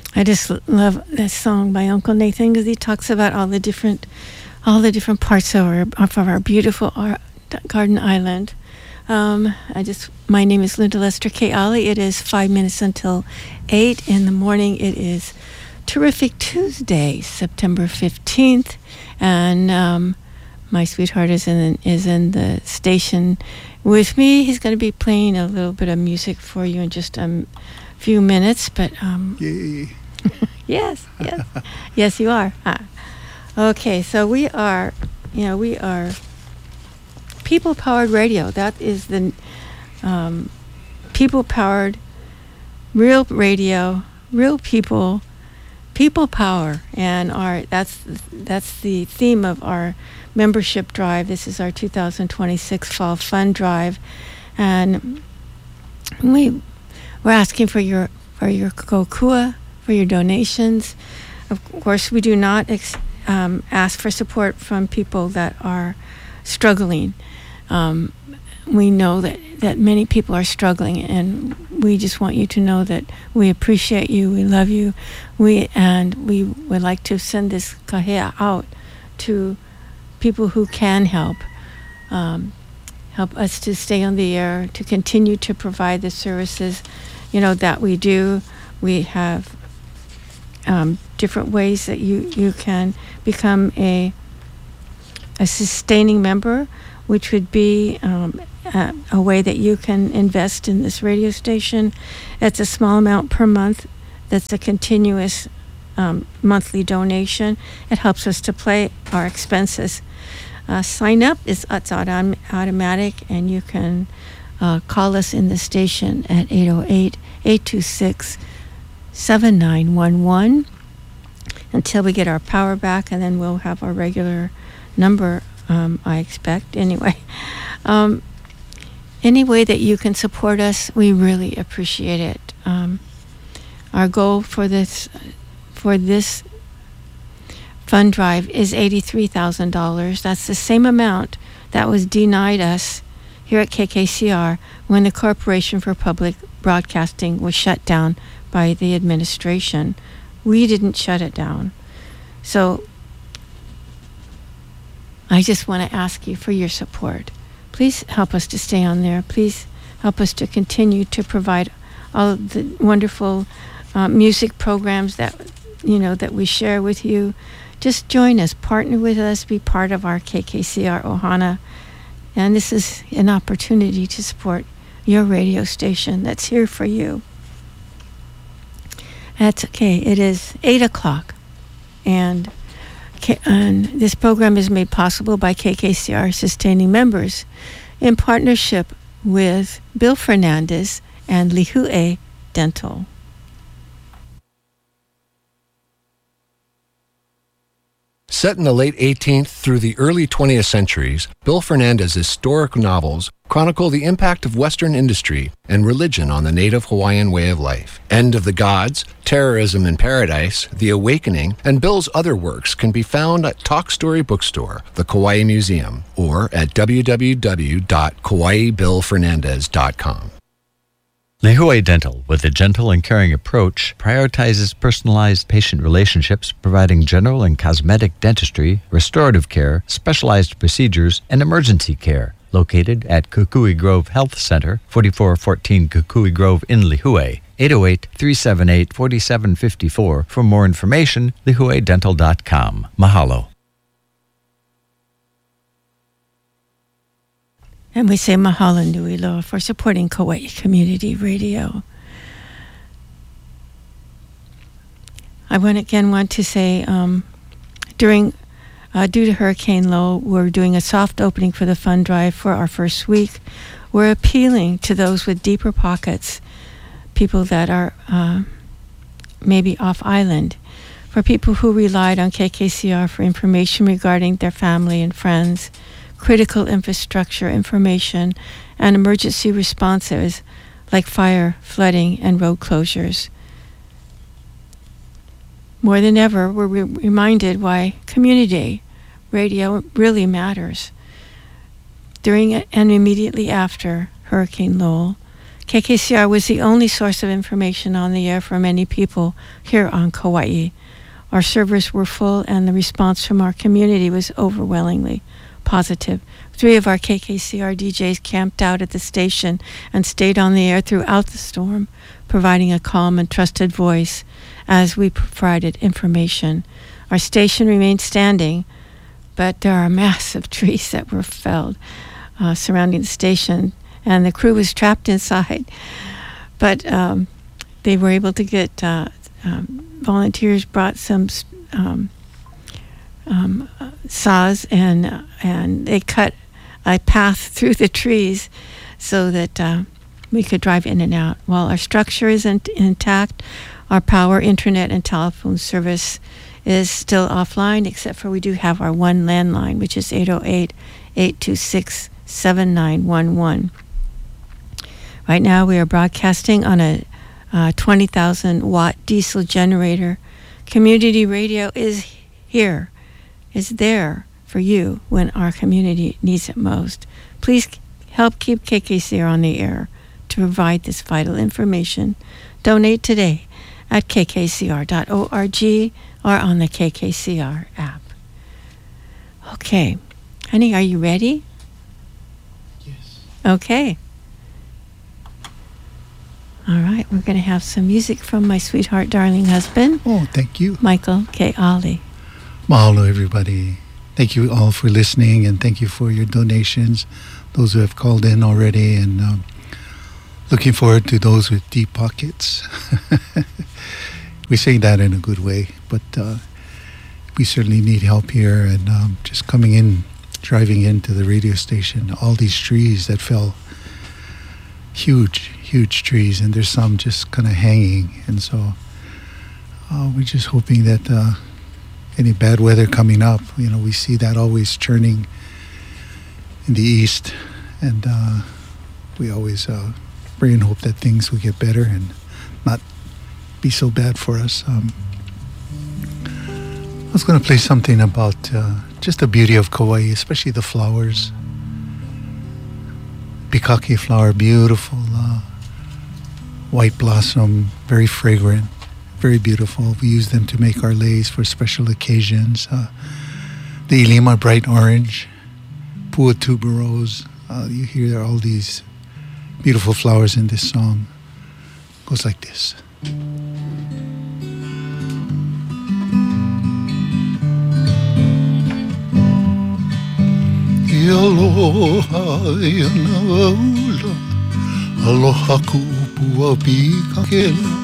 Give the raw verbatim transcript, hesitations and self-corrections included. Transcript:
I just love that song by Uncle Nathan because he talks about all the different, all the different parts of our of our beautiful art, garden island. Um, I just my name is Linda Lester K. Ollie. It is five minutes until eight in the morning. It is terrific Tuesday, September fifteenth, and um, my sweetheart is in is in the station with me. He's going to be playing a little bit of music for you in just a few minutes, but um, yay. yes, yes, yes, you are. Ah. Okay, so we are, you know, we are people-powered radio. That is the um, people-powered, real radio, real people, people power, and our that's that's the theme of our membership drive. This is our two thousand twenty-six fall fund drive, and we we're asking for your for your kokua, for your donations. Of course, we do not ex, um, ask for support from people that are struggling. Um, we know that, that many people are struggling, and we just want you to know that we appreciate you, we love you, we and we would like to send this kahea out to people who can help, um, help us to stay on the air, to continue to provide the services, you know, that we do. We have um, different ways that you, you can become a a sustaining member, which would be um, a, a way that you can invest in this radio station. It's a small amount per month. That's a continuous um, monthly donation. It helps us to play our expenses. Uh, sign up is it's autom- automatic, and you can uh, call us in the station at eight oh eight, eight two six, seven nine one one until we get our power back, and then we'll have our regular number, um, I expect. Anyway, um, any way that you can support us, we really appreciate it. Um, our goal for this for this fund drive is eighty-three thousand dollars. That's the same amount that was denied us here at K K C R when the Corporation for Public Broadcasting was shut down by the administration. We didn't shut it down. So I just want to ask you for your support. Please help us to stay on there. Please help us to continue to provide all of the wonderful uh, music programs that, you know, that we share with you. Just join us, partner with us, be part of our K K C R Ohana. And this is an opportunity to support your radio station that's here for you. That's okay. It is eight o'clock. And, and this program is made possible by K K C R sustaining members in partnership with Bill Fernandez and Lihue Dental. Set in the late eighteenth through the early twentieth centuries, Bill Fernandez's historic novels chronicle the impact of Western industry and religion on the native Hawaiian way of life. End of the Gods, Terrorism in Paradise, The Awakening, and Bill's other works can be found at Talk Story Bookstore, the Kauai Museum, or at w w w dot kauai bill fernandez dot com. Lihue Dental, with a gentle and caring approach, prioritizes personalized patient relationships, providing general and cosmetic dentistry, restorative care, specialized procedures, and emergency care. Located at Kukui Grove Health Center, forty-four fourteen Kukui Grove in Lihue, eight oh eight, three seven eight, four seven five four. For more information, lihue dental dot com. Mahalo. And we say mahalo nui loa for supporting Kauai Community Radio. I want again want to say, um, during uh, due to Hurricane Lo, we're doing a soft opening for the fund drive for our first week. We're appealing to those with deeper pockets, people that are uh, maybe off island, for people who relied on K K C R for information regarding their family and friends, critical infrastructure information, and emergency responses like fire, flooding, and road closures. More than ever, we're re- reminded why community radio really matters. During and immediately after Hurricane Lowell, K K C R was the only source of information on the air for many people here on Kauai. Our servers were full, and the response from our community was overwhelmingly positive. Three of our K K C R D Js camped out at the station and stayed on the air throughout the storm, providing a calm and trusted voice as we provided information. Our station remained standing, but there are massive trees that were felled uh, surrounding the station, and the crew was trapped inside. But um, they were able to get, uh, um, volunteers brought some um, um, uh, saws, and, uh, and they cut a path through the trees so that uh, we could drive in and out. While our structure is in- intact, our power, internet, and telephone service is still offline, except for we do have our one landline, which is eight oh eight, eight two six, seven nine one one. Right now we are broadcasting on a uh, twenty thousand watt diesel generator. Community radio is here, is there for you when our community needs it most. Please help keep K K C R on the air to provide this vital information. Donate today at k k c r dot org or on the K K C R app. Okay. Honey, are you ready? Yes. Okay. All right. We're going to have some music from my sweetheart, darling husband, Oh, thank you. Michael K. Ali. Mahalo, everybody. Thank you all for listening, and thank you for your donations, those who have called in already, and um, looking forward to those with deep pockets. We say that in a good way, but uh, we certainly need help here. And um, just coming in, driving into the radio station, all these trees that fell, huge, huge trees, and there's some just kind of hanging. And so uh, we're just hoping that uh, any bad weather coming up, you know, we see that always churning in the east, and uh, we always uh, pray and hope that things will get better and not be so bad for us. Um, I was going to play something about uh, just the beauty of Kauai, especially the flowers. Pikake flower, beautiful, uh, white blossom, very fragrant, very beautiful. We use them to make our leis for special occasions. Uh, the Ilima, bright orange, Pua tuberose. Uh, you hear all these beautiful flowers in this song. It goes like this. Aloha yana ula, aloha kupua pikakela,